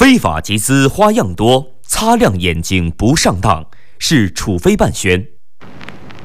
非法集资花样多，擦亮眼睛不上当，是处非办宣。